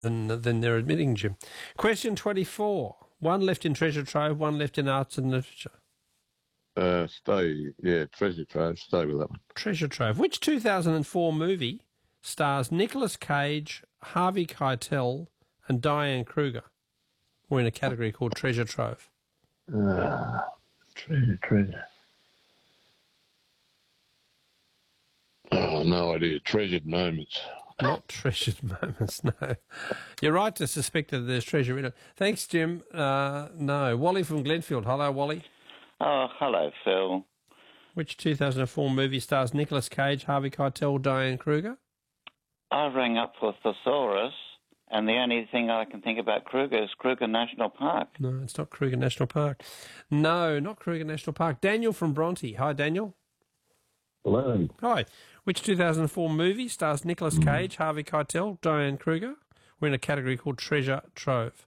than they're admitting, Jim. Question 24. One left in treasure trove, one left in arts and literature. Treasure trove. Stay with that one. Treasure trove. Which 2004 movie stars Nicolas Cage, Harvey Keitel, and Diane Kruger? We're in a category called treasure trove. Treasure. Oh, no idea. Treasured moments. Not treasured moments, no. You're right to suspect that there's treasure in it. Thanks, Jim. No. Wally from Glenfield. Hello, Wally. Oh, hello, Phil. Which 2004 movie stars Nicolas Cage, Harvey Keitel, Diane Kruger? I rang up for Thesaurus, and the only thing I can think about Kruger is Kruger National Park. No, it's not Kruger National Park. No, not Kruger National Park. Daniel from Bronte. Hi, Daniel. Hello. Hi. Which 2004 movie stars Nicolas Cage, Harvey Keitel, Diane Kruger? We're in a category called treasure trove.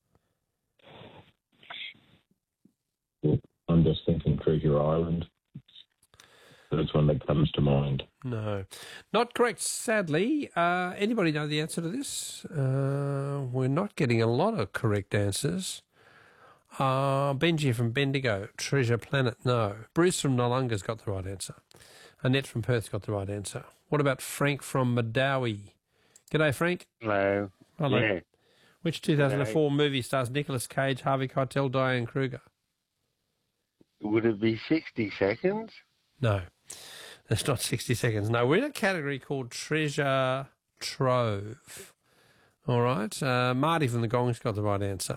I'm just thinking Treasure Island. That's one that comes to mind. No. Not correct, sadly. Anybody know the answer to this? We're not getting a lot of correct answers. Benji from Bendigo, Treasure Planet, no. Bruce from Nollunga's got the right answer. Annette from Perth's got the right answer. What about Frank from Madawi? G'day, Frank. Hello. Hello. Yeah. Which 2004 movie stars Nicolas Cage, Harvey Keitel, Diane Kruger? Would it be 60 seconds? No, that's not 60 seconds. No, we're in a category called treasure trove. All right. Marty from the Gong's got the right answer.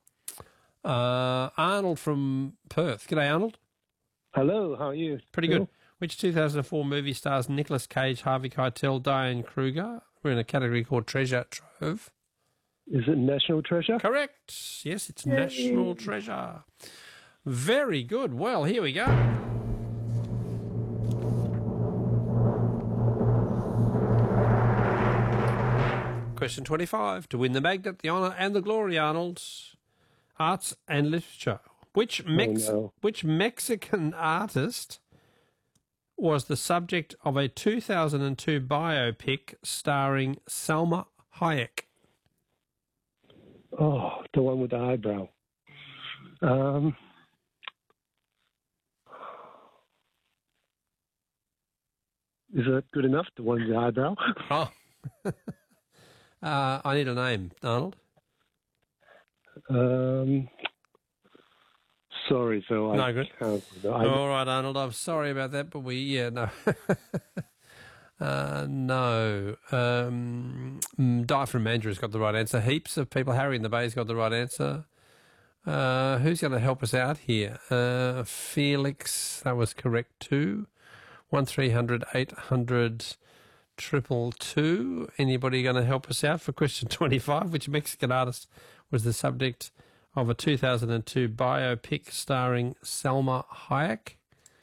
Arnold from Perth. G'day, Arnold. Hello, how are you? Pretty good. Which 2004 movie stars Nicolas Cage, Harvey Keitel, Diane Kruger? We're in a category called treasure trove. Is it National Treasure? Correct. Yes, it's National Treasure. Very good. Well, here we go. Question 25. To win the magnet, the honour and the glory, Arnold's arts and literature. Which Mexican artist was the subject of a 2002 biopic starring Salma Hayek? Oh, the one with the eyebrow. Is that good enough, the one with the eyebrow? Oh. I need a name, Arnold. Sorry, Phil. No good. All right, Arnold. I'm sorry about that, but no. No. Di from Mandurah's got the right answer. Heaps of people. Harry in the Bay's got the right answer. Who's going to help us out here? Felix, that was correct too. 1300 800 222. Anybody going to help us out for question 25? Which Mexican artist was the subject of a 2002 biopic starring Salma Hayek?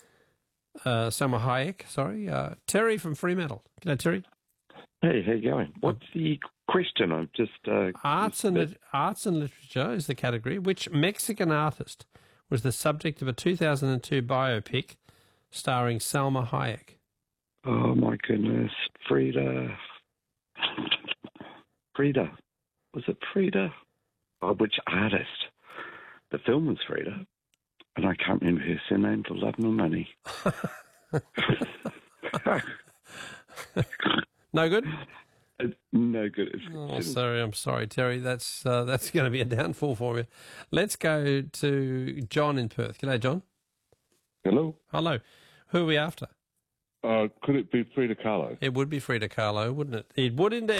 Terry from Fremantle. G'day, Terry. Hey, how you going? What's the question? I'm just... Arts and literature is the category. Which Mexican artist was the subject of a 2002 biopic starring Salma Hayek? Oh, my goodness. Frida. Was it Frida? Oh, which artist? The film was Frida. And I can't remember her surname for love nor money. No good? No good. I'm sorry, Terry. That's going to be a downfall for you. Let's go to John in Perth. G'day, John. Hello. Hello. Who are we after? Could it be Frida Kahlo? It would be Frida Kahlo, wouldn't it? It would indeed.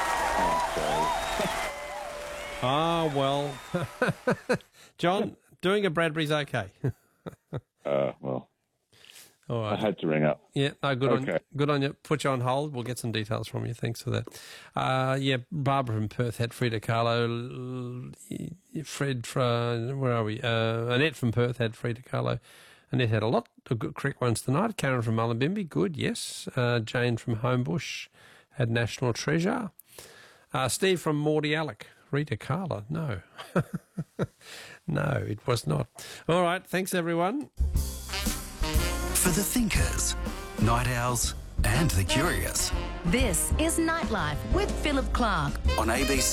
Well. John, doing a Bradbury's okay. Well. All right. I had to ring up. Yeah, no, good on you. Put you on hold. We'll get some details from you. Thanks for that. Barbara from Perth had Frida Kahlo. Where are we? Annette from Perth had Frida Kahlo. Annette had a lot of good correct ones tonight. Karen from Mullumbimby, good, yes. Jane from Homebush had National Treasure. Steve from Mordialloc, Rita Kahlo, no. No, it was not. All right, thanks everyone. For the thinkers, night owls and the curious. This is Nightlife with Philip Clark On ABC.